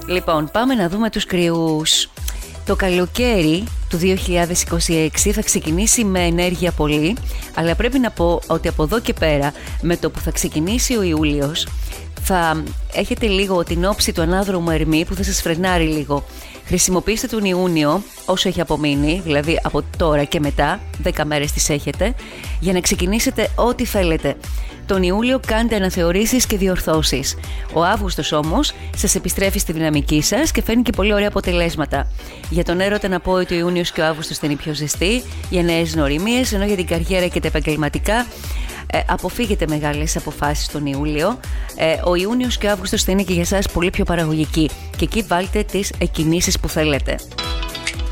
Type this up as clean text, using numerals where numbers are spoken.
Λοιπόν, πάμε να δούμε τους κρυούς. Το καλοκαίρι του 2026 θα ξεκινήσει με ενέργεια πολύ, αλλά πρέπει να πω ότι από εδώ και πέρα, με το που θα ξεκινήσει ο Ιούλιος, θα έχετε λίγο την όψη του ανάδρομου Ερμή που θα σας φρενάρει λίγο. Χρησιμοποιήστε τον Ιούνιο όσο έχει απομείνει, δηλαδή από τώρα και μετά, 10 μέρες τις έχετε, για να ξεκινήσετε ό,τι θέλετε. Τον Ιούλιο κάντε αναθεωρήσεις και διορθώσεις. Ο Αύγουστος όμως σας επιστρέφει στη δυναμική σας και φέρνει και πολύ ωραία αποτελέσματα. Για τον έρωτα να πω ότι ο Ιούνιος και ο Αύγουστος θα είναι πιο ζεστοί, για νέες γνωριμίες, ενώ για την καριέρα και τα επαγγελματικά αποφύγετε μεγάλες αποφάσεις τον Ιούλιο. Ο Ιούνιος και ο Αύγουστος θα είναι και για σας πολύ πιο παραγωγικοί και εκεί βάλτε τις εκκινήσεις που θέλετε.